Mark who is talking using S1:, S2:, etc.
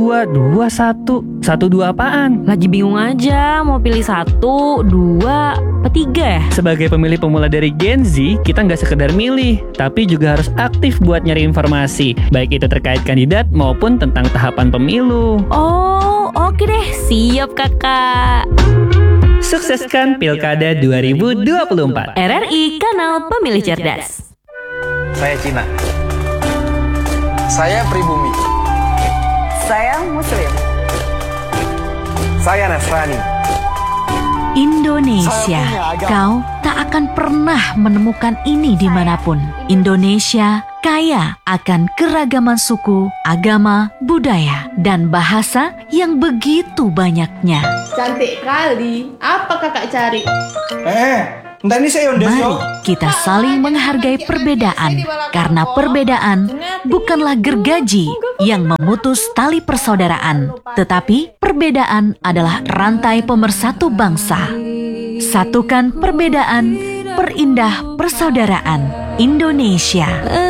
S1: Dua, satu. Satu, dua apaan?
S2: Lagi bingung aja mau pilih 1, 2, apa 3 ya?
S1: Sebagai pemilih pemula dari Gen Z, kita nggak sekedar milih, tapi juga harus aktif buat nyari informasi, baik itu terkait kandidat maupun tentang tahapan pemilu.
S2: Oh, oke deh. Siap kakak.
S1: Sukseskan Pilkada 2024.
S2: RRI Kanal Pemilih Cerdas.
S3: Saya Cina. Saya pribumi.
S4: Saya Muslim.
S3: Saya Nasrani.
S5: Indonesia, kau tak akan pernah menemukan ini dimanapun. Indonesia kaya akan keragaman suku, agama, budaya, dan bahasa yang begitu banyaknya.
S6: Cantik kali. Apa kakak cari?
S3: Entah ini saya Yondes
S5: Mari
S3: yo.
S5: kita saling menghargai perbedaan, karena perbedaan bukanlah gergaji yang memutus tali persaudaraan, tetapi perbedaan adalah rantai pemersatu bangsa. Satukan perbedaan, perindah persaudaraan. Indonesia.